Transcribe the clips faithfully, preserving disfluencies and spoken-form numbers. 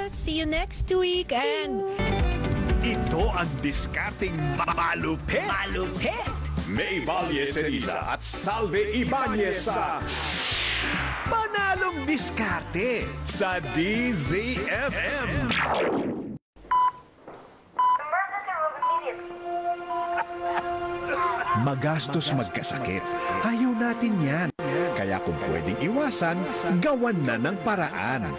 See you next week. And ito ang diskarting malupit. malupit! May Valle Ceriza at Salve Ibanez sa Panalong Diskarte sa D Z F M. Magastos magkasakit. Ayaw natin yan. Kaya kung pwedeng iwasan, gawan na ng paraan.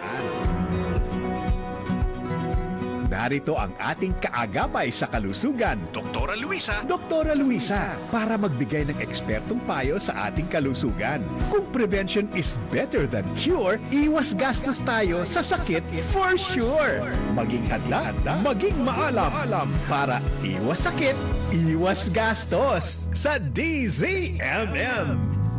Narito ang ating kaagapay sa kalusugan, Doktora Luisa. Doktora Luisa, para magbigay ng ekspertong payo sa ating kalusugan. Kung prevention is better than cure, iwas gastos tayo sa sakit for sure. Maging hadla-hadla, maging maalam-alam para iwas sakit, iwas gastos sa D Z M M.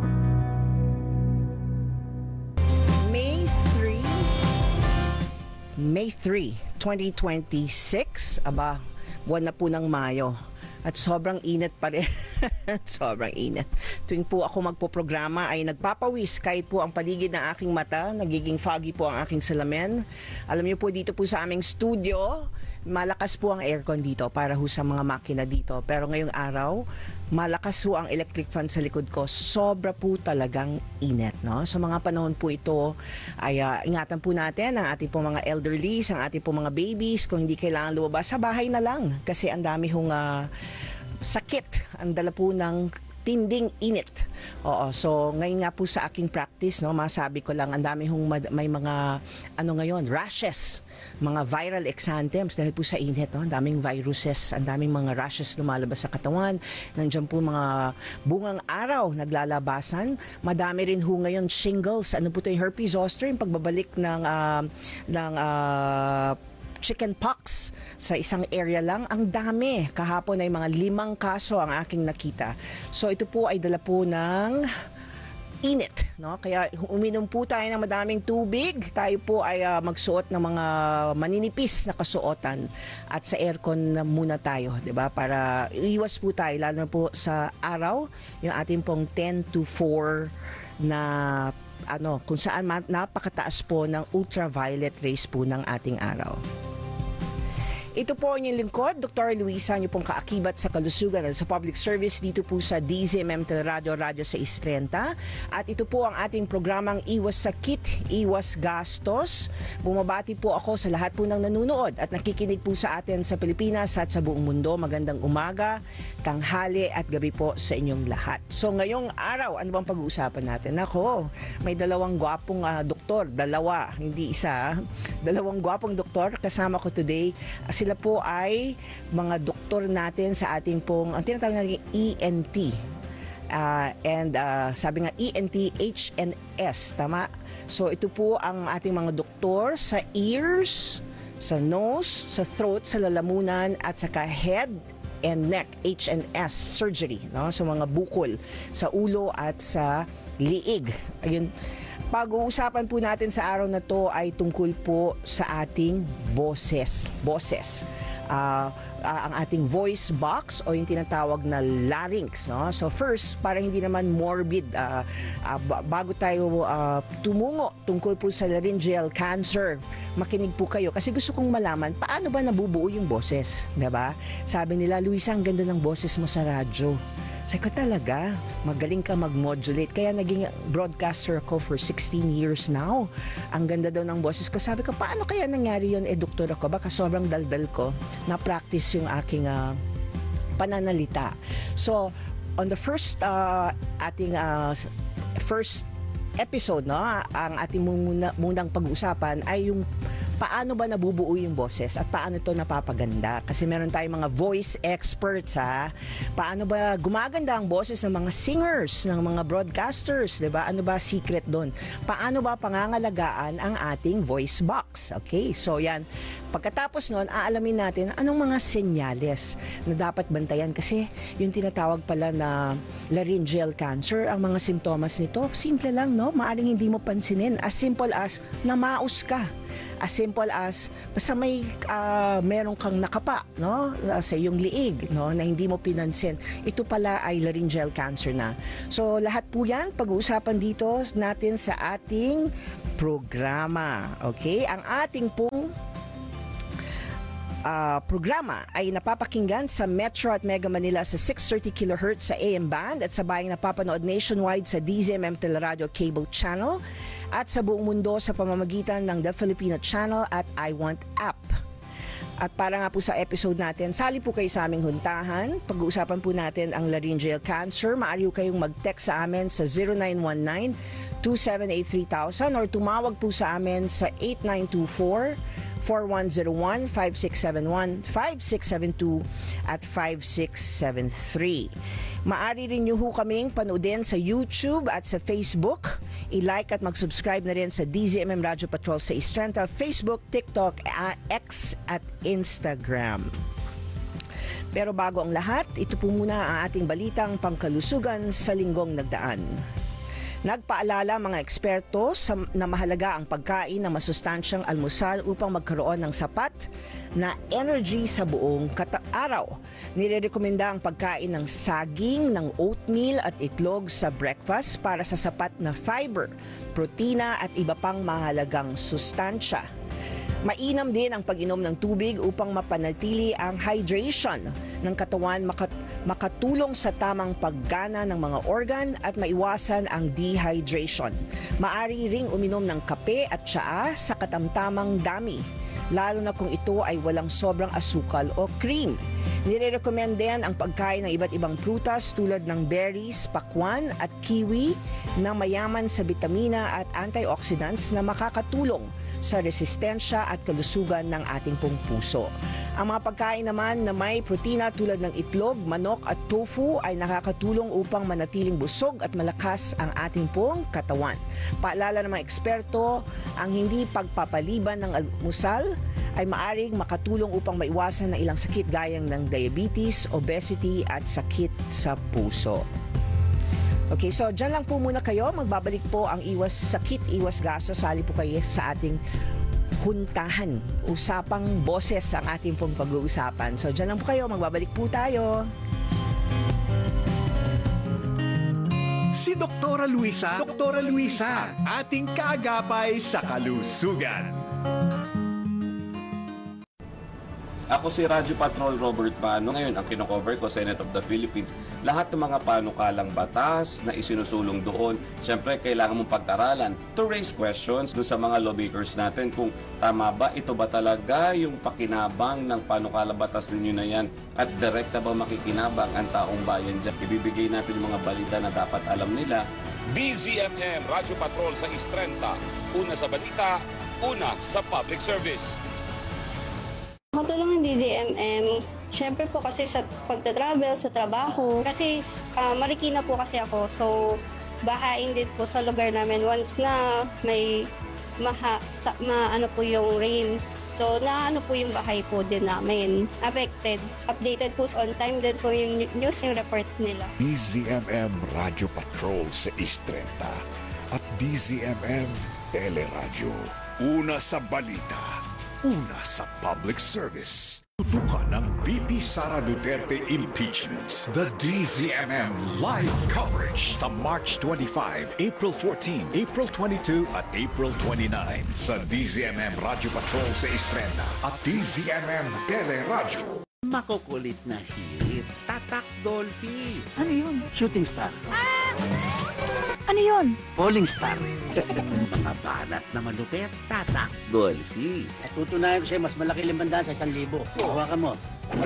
May three, twenty twenty-six, aba, buwan na po ng Mayo. At sobrang init pa rin. Sobrang init. Tuwing po ako magpoprograma ay nagpapawis kahit po ang paligid ng aking mata, nagiging foggy po ang aking salamin. Alam niyo po dito po sa aming studio, malakas po ang aircon dito para ho sa mga makina dito. Pero ngayong araw, malakas ho ang electric fan sa likod ko. Sobra po talagang init, no? Sa mga panahon po ito, ay uh, ingatan po natin ang ating po mga elderlies, ang ating po mga babies. Kung hindi kailangan lumabas, sa bahay na lang. Kasi ang dami hong uh, sakit, ang dala po ng tinding init. Oo, so ngayon nga po sa aking practice, no, masabi ko lang, ang dami hong may mga ano ngayon, rashes, mga viral exanthems dahil po sa init, no, ang daming viruses, ang daming mga rashes lumalabas sa katawan. Nandiyan po mga bungang araw naglalabasan. Madami rin ho ngayon shingles, ano po 'to, yung herpes zoster, yung pagbabalik ng uh, ng uh, chicken pox sa isang area lang. Ang dami. Kahapon ay mga limang kaso ang aking nakita. So ito po ay dala po ng init, no? Kaya uminom po tayo ng madaming tubig. Tayo po ay uh, magsuot ng mga maninipis na kasuotan at sa aircon na muna tayo, 'di ba? Para iwas po tayo lalo na po sa araw, yung ating pong ten to four na ano, kung saan napakataas po ng ultraviolet rays po ng ating araw. Ito po ang inyong lingkod, Doktora Luisa, niyo pong kaakibat sa kalusugan at sa public service dito po sa D Z M M Teleradio Radio sa Istrenta. At ito po ang ating programang Iwas Sakit, Iwas Gastos. Bumabati po ako sa lahat po ng nanunood at nakikinig po sa atin sa Pilipinas at sa buong mundo. Magandang umaga, tanghali at gabi po sa inyong lahat. So ngayong araw, ano bang pag-uusapan natin? Ako, may dalawang gwapong uh, doktor, dalawa, hindi isa. Dalawang gwapong doktor kasama ko today. Sila po ay mga doktor natin sa ating pong, ang tinatawag natin E N T. Uh, and uh, sabi nga E N T H N S, tama? So ito po ang ating mga doktor sa ears, sa nose, sa throat, sa lalamunan at saka head and neck, H and S surgery, no? So mga bukol sa ulo at sa liig. Ayun. Pag-uusapan po natin sa araw na to ay tungkol po sa ating boses. Boses. Uh, uh, ang ating voice box o yung tinatawag na larynx, no? So first, para hindi naman morbid, uh, uh, bago tayo uh, tumungo tungkol po sa laryngeal cancer, makinig po kayo kasi gusto kong malaman paano ba nabubuo yung boses, diba? Sabi nila, Luisa, ang ganda ng boses mo sa radyo. Sabi ko, talaga, magaling ka mag-modulate. Kaya naging broadcaster ako for sixteen years now. Ang ganda daw ng boses ko. Sabi ko, paano kaya nangyari yun? Eh, doktor ako. Baka sobrang daldal ko. Na-practice yung aking uh, pananalita. So, on the first, uh, ating uh, first episode, no, ang ating muna, munang pag-uusapan ay yung paano ba nabubuo yung boses at paano ito napapaganda. Kasi meron tayong mga voice experts, ha? Paano ba gumaganda ang boses ng mga singers, ng mga broadcasters, diba? Ano ba secret doon? Paano ba pangangalagaan ang ating voice box? Okay, so yan. Pagkatapos noon, aalamin natin anong mga senyales na dapat bantayan kasi yung tinatawag pala na laryngeal cancer, ang mga simptomas nito, simple lang, no? Maaring hindi mo pansinin. As simple as namaos ka. As simple as basta may uh, meron kang nakapa, no, sa iyong liig, no, na hindi mo pinansin. Ito pala ay laryngeal cancer na. So lahat po 'yan pag-uusapan dito natin sa ating programa. Okay? Ang ating pong ah, programa ay napapakinggan sa Metro at Mega Manila sa six thirty kilohertz sa A M band at sabayang napapanood nationwide sa D Z M M Teleradio Cable Channel at sa buong mundo sa pamamagitan ng The Filipino Channel at I Want app. At para nga po sa episode natin, sali po kayo sa aming huntahan. Pag-uusapan po natin ang laryngeal cancer. Maaari po kayong mag-text sa amin sa zero nine one nine, two seven eight, three thousand or tumawag po sa amin sa eight nine two four, four one zero one, five six seven one, five six seven two at five six seven three. Maaari rin niyo ho kaming panoodin sa YouTube at sa Facebook. I-like at mag-subscribe na rin sa D Z M M Radio Patrol sa Istrenta, Facebook, TikTok, X at Instagram. Pero bago ang lahat, ito po muna ang ating balitang pangkalusugan sa linggong nagdaan. Nagpaalala mga eksperto sa, na mahalaga ang pagkain ng masustansyang almusal upang magkaroon ng sapat na energy sa buong kata- araw. Nirerekomenda ang pagkain ng saging, ng oatmeal at itlog sa breakfast para sa sapat na fiber, protina at iba pang mahalagang sustansya. Mainam din ang pag-inom ng tubig upang mapanatili ang hydration ng katawan, makat- makatulong sa tamang paggana ng mga organ at maiwasan ang dehydration. Maari ring uminom ng kape at tsaa sa katamtamang dami, lalo na kung ito ay walang sobrang asukal o cream. Nire-recommend din ang pagkain ng iba't ibang prutas tulad ng berries, pakwan at kiwi na mayaman sa bitamina at antioxidants na makakatulong sa resistensya at kalusugan ng ating pong puso. Ang mga pagkain naman na may protina tulad ng itlog, manok at tofu ay nakakatulong upang manatiling busog at malakas ang ating pong katawan. Paalala ng mga eksperto, ang hindi pagpapaliban ng almusal ay maaring makatulong upang maiwasan ng ilang sakit gayang ng diabetes, obesity at sakit sa puso. Okay, so dyan lang po muna kayo. Magbabalik po ang iwas sakit, iwas gaso. Sali po kayo sa ating huntahan. Usapang boses ang ating pong pag-uusapan. So dyan lang po kayo. Magbabalik po tayo. Si Doktora Luisa, Doktora Luisa, ating kaagapay sa kalusugan. Ako si Radyo Patrol Robert Mano. Ngayon, ang kinocover ko, Senate of the Philippines. Lahat ng mga panukalang batas na isinusulong doon, syempre, kailangan mong pag-aralan to raise questions doon sa mga lawmakers natin kung tama ba, ito ba talaga yung pakinabang ng panukalang batas ninyo na yan at direkta ba makikinabang ang taong bayan dyan. Ibibigay natin yung mga balita na dapat alam nila. D Z M M Radyo Patrol sa Istrenta. Una sa balita, una sa public service. Makatulong ng D Z M M, syempre po kasi sa pagta-travel, sa trabaho. Kasi uh, Marikina po kasi ako, so bahain din po sa lugar namin once na may maha, sa, ma, ano po yung rains. So na ano po yung bahay po din namin, affected. Updated po on time din po yung news yung report nila. D Z M M Radio Patrol sa Istrenta at D Z M M Teleradyo. Una sa balita. Una sa public service. Tutukan ng V P Sara Duterte impeachments. The D Z M M live coverage sa March twenty-five, April fourteen, April twenty-two at April twenty-nine sa D Z M M Radio Patrol sa Istrenta at D Z M M Teleradyo. Makukulit na hirit. Tatak Dolphy. Ano yun? Shooting star. Ano yun? Falling star. Mga banat na malupit. Tatak Dolphy. At tutunayan ko sa'yo, mas malaki limandaan sa isang libo. Kuha ka mo.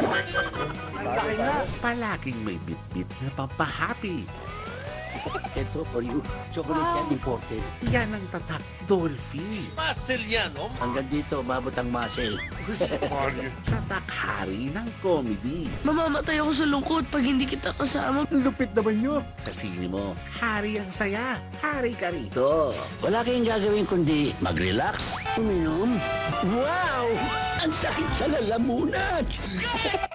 Palaging may bit-bit na pampahappy. Ito for you. Chocolate yan imported. Yan ang Tatak Dolphy. Muscle yan, oh. Hanggang dito, umabot ang muscle. Tatak hari ng comedy. Mamamatay ako sa lungkot pag hindi kita kasama. Lupit naman nyo. Sa sine mo, hari ang saya. Hari ka rito. Wala kayong gagawin kundi mag-relax, uminom. Wow! Ang sakit sa lalamunan!